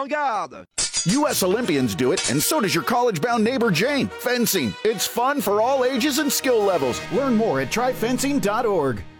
Avant-garde. U.S. Olympians do it, and so does your college-bound neighbor Jane. Fencing. It's fun for all ages and skill levels. Learn more at tryfencing.org.